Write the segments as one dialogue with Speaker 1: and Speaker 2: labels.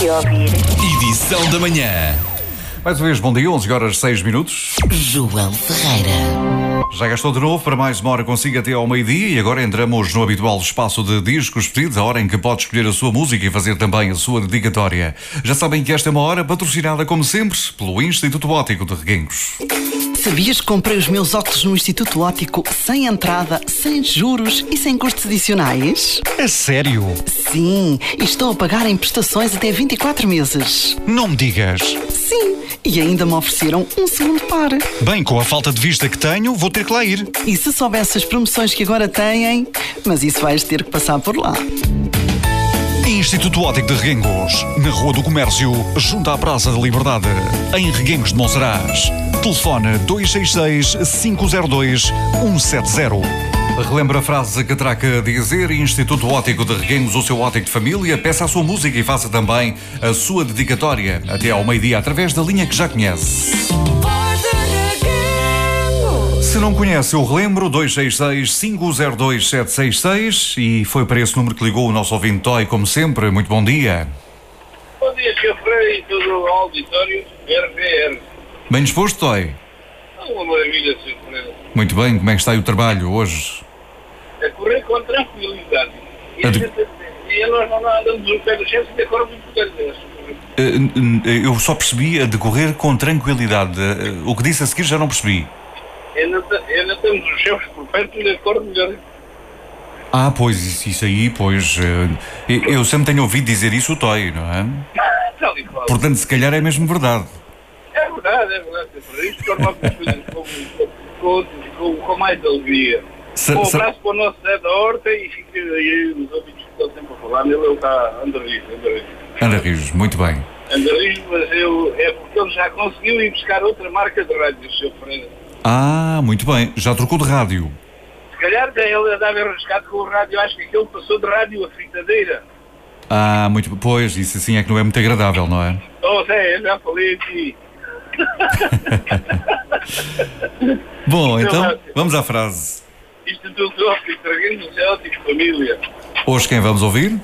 Speaker 1: de ouvir.
Speaker 2: Edição da manhã.
Speaker 3: Mais uma vez, bom dia, 11 horas 6 minutos.
Speaker 2: João Ferreira.
Speaker 3: Já gastou de novo para mais uma hora consigo até ao meio-dia e agora entramos no habitual espaço de discos pedidos, a hora em que pode escolher a sua música e fazer também a sua dedicatória. Já sabem que esta é uma hora patrocinada, como sempre, pelo Instituto Óptico de Reguengos.
Speaker 4: Sabias que comprei os meus óculos no Instituto Óptico sem entrada, sem juros e sem custos adicionais?
Speaker 5: É sério?
Speaker 4: Sim, e estou a pagar em prestações até 24 meses.
Speaker 5: Não me digas.
Speaker 4: Sim, e ainda me ofereceram um segundo par.
Speaker 5: Bem, com a falta de vista que tenho, vou ter que lá ir.
Speaker 4: E se soubesse as promoções que agora têm, mas isso vais ter que passar por lá.
Speaker 5: Instituto Óptico de Reguengos, na Rua do Comércio, junto à Praça da Liberdade, em Reguengos de Monsaraz. Telefone 266-502-170.
Speaker 3: Relembra a frase que terá que dizer: Instituto Óptico de Reguengos, o seu óptico de família. Peça a sua música e faça também a sua dedicatória até ao meio-dia através da linha que já conhece. Se não conhece, eu relembro, 266-502-766, e foi para esse número que ligou o nosso ouvinte Toy, como sempre. Muito bom dia.
Speaker 6: Bom dia, Sr. Freire e todo o auditório RVR.
Speaker 3: Bem disposto, Toy?
Speaker 6: Uma maravilha, Sr. Freire.
Speaker 3: Muito bem, como é que está aí o trabalho hoje?
Speaker 6: A correr com tranquilidade. E nós não andamos no pé do chefe de acordo com o que
Speaker 3: Eu só percebi a decorrer com tranquilidade. O que disse a seguir já não percebi.
Speaker 6: Ainda temos os chefes por perto de acordo melhor.
Speaker 3: Ah, pois, isso aí, pois... Eu sempre tenho ouvido dizer isso o Toy, não é?
Speaker 6: Tal e qual.
Speaker 3: Portanto, se calhar é mesmo verdade.
Speaker 6: É verdade, Sr. Freire. Isto torna as coisas com mais alegria. Um abraço para o nosso Zé da Horta e fica aí os ouvintes que estão sempre a falar nele. Ele está
Speaker 3: Anda Rios, muito bem.
Speaker 6: Anda Rios, mas é porque ele já conseguiu ir buscar outra marca de rádio, Sr. Freire.
Speaker 3: Ah, muito bem. Já trocou de rádio?
Speaker 6: Se calhar ele andava arriscado com o rádio, acho que aquele passou de rádio a fritadeira.
Speaker 3: Ah, muito bem. Pois, isso assim é que não é muito agradável, não é?
Speaker 6: Oh, Zé, eu já falei aqui.
Speaker 3: Bom, então, vamos à frase.
Speaker 6: Instituto Óptico de Reguengos é óptico família.
Speaker 3: Hoje quem vamos ouvir?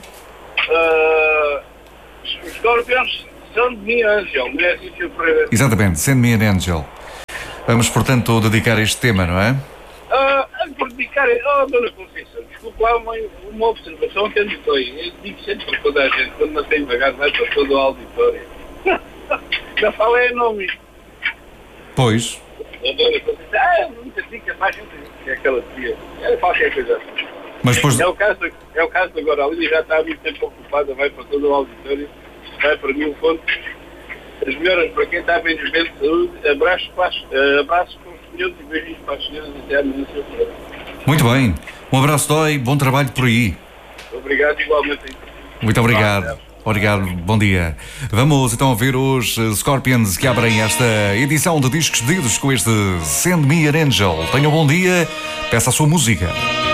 Speaker 6: Os Scorpions são de minha Angel, não é assim, Sr. Freire?
Speaker 3: Exatamente, Send Me an Angel. Vamos, portanto, dedicar este tema, não é?
Speaker 6: Por dedicar... Dona Conceição, desculpe lá uma observação que eu digo sempre para toda a gente, quando não tem devagar, vai para todo o auditório. Já falei em nome.
Speaker 3: Pois.
Speaker 6: A Dona Conceição, nunca fica mais gente que aquela tia. É qualquer coisa assim.
Speaker 3: Mas depois...
Speaker 6: É o caso agora, a Lídia já está há muito tempo ocupada, vai para todo o auditório, vai para mil fontes. As melhoras para quem está bem de saúde, abraços para os senhores e beijinhos para as senhoras até amanhã, Sr. Freire.
Speaker 3: Muito bem. Um abraço, Toy. Bom trabalho por aí.
Speaker 6: Obrigado, igualmente.
Speaker 3: Muito obrigado. Obrigado, bom dia. Vamos então ver os Scorpions que abrem esta edição de Discos Pedidos com este Send Me an Angel. Tenha um bom dia, peça a sua música.